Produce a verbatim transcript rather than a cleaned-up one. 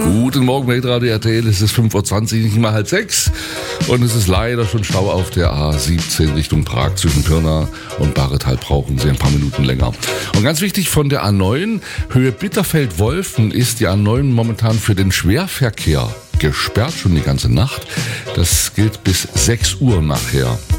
Guten Morgen, Weltradio R T L. Es ist fünf Uhr zwanzig, nicht mal halb sechs. Und es ist leider schon Stau auf der A siebzehn Richtung Prag. Zwischen Pirna und Bahretal brauchen Sie ein paar Minuten länger. Und ganz wichtig, von der A neun, Höhe Bitterfeld-Wolfen, ist die A neun momentan für den Schwerverkehr gesperrt, schon die ganze Nacht. Das gilt bis sechs Uhr nachher.